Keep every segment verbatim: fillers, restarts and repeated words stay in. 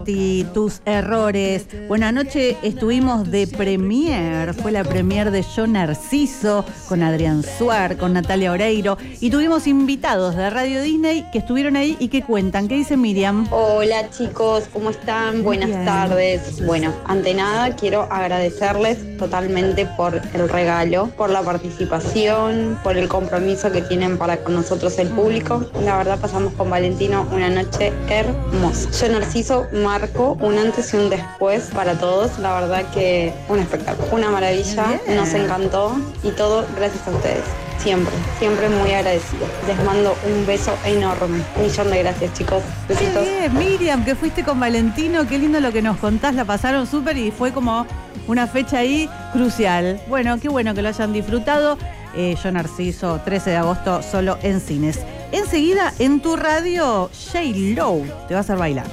Santi, tus errores. Bueno, anoche estuvimos de premier, fue la premier de Yo Narciso, con Adrián Suar, con Natalia Oreiro, y tuvimos invitados de Radio Disney que estuvieron ahí y que cuentan. ¿Qué dice Miriam? Hola chicos, ¿cómo están? Buenas Bien. tardes. Bueno, ante nada quiero agradecerles totalmente por el regalo, por la participación, por el compromiso que tienen para con nosotros el público. La verdad pasamos con Valentino una noche hermosa. Yo Narciso marcó un antes y un después para todos. La verdad que un espectáculo, una maravilla, Bien. nos encantó y todo gracias a ustedes. Siempre, siempre muy agradecido. Les mando un beso enorme. Un millón de gracias, chicos. Besitos. Qué bien, Miriam, que fuiste con Valentino, qué lindo lo que nos contás, la pasaron súper y fue como una fecha ahí crucial. Bueno, qué bueno que lo hayan disfrutado. Eh, Yo Narciso, trece de agosto, solo en cines. Enseguida, en tu radio, J-Lo te va a hacer bailar.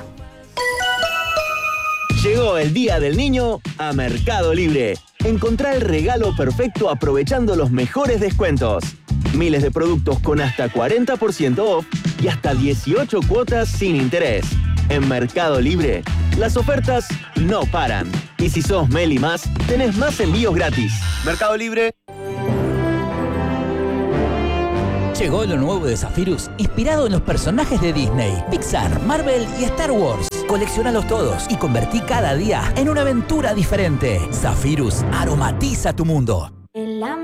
Llegó el Día del Niño a Mercado Libre. Encontrá el regalo perfecto aprovechando los mejores descuentos. Miles de productos con hasta cuarenta por ciento off y hasta dieciocho cuotas sin interés. En Mercado Libre, las ofertas no paran. Y si sos Meli Más, tenés más envíos gratis. Mercado Libre. Llegó lo nuevo de Zephyrus, inspirado en los personajes de Disney, Pixar, Marvel y Star Wars. Colecciónalos todos y convertí cada día en una aventura diferente. Zephyrus aromatiza tu mundo.